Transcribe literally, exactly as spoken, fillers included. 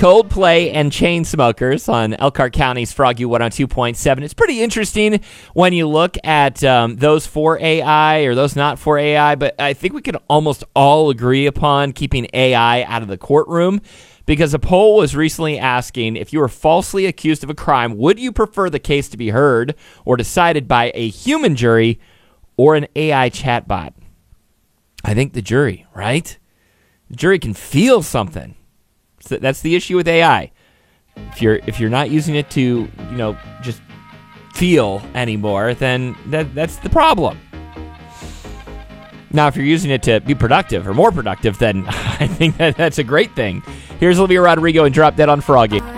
Coldplay and Chainsmokers on Elkhart County's Froggy one oh two point seven. It's pretty interesting when you look at um, those for A I or those not for A I, but I think we could almost all agree upon keeping A I out of the courtroom, because a poll was recently asking, if you were falsely accused of a crime, would you prefer the case to be heard or decided by a human jury or an A I chatbot? I think the jury, right? The jury can feel something. So that's the issue with A I. If you're if you're not using it to, you know, just feel anymore, then that that's the problem. Now, if you're using it to be productive or more productive, then I think that that's a great thing. Here's Olivia Rodrigo and Drop Dead on Froggy.